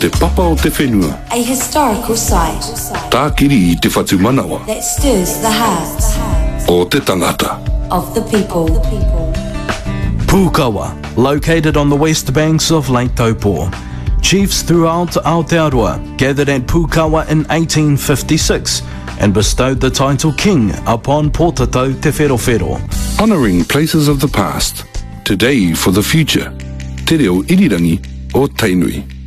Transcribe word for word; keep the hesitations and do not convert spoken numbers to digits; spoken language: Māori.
te papa o te whenua. A historical site Tākiri i te whatu manawa. that stirs the hearts O te tangata. of the people. Pukawa, located on the west banks of Lake Taupo. Chiefs throughout Aotearoa gathered at Pukawa in eighteen fifty-six and bestowed the title King upon Pōtatau Te Wherowhero. Honouring places of the past, today for the future. Te reo irirangi o Tainui.